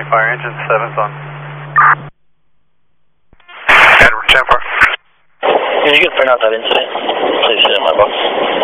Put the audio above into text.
fire engine 7's on. Edward 10-4. Did you get print out that incident? Please sit in my box.